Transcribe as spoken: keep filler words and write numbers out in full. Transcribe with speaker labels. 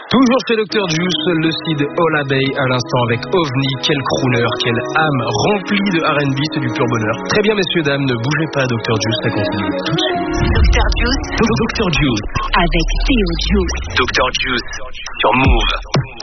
Speaker 1: Toujours chez docteur Juice, le Cid Ola Bay à l'instant avec OVNI. Quel crooner, quelle âme remplie de R and B, c'est du pur bonheur. Très bien messieurs, dames, ne bougez pas docteur Juice, ça continue tout de suite.
Speaker 2: docteur Juice.
Speaker 1: docteur Juice.
Speaker 2: Avec Théo Juice.
Speaker 1: docteur Juice sur Move.